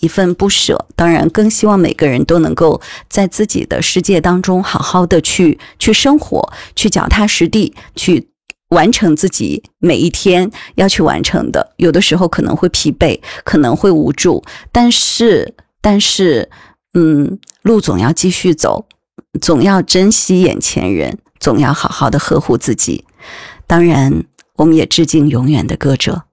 一份不舍，当然更希望每个人都能够在自己的世界当中好好的去生活，去脚踏实地，去完成自己每一天要去完成的。有的时候可能会疲惫，可能会无助，但是路总要继续走，总要珍惜眼前人，总要好好的呵护自己。当然我们也致敬永远的歌者。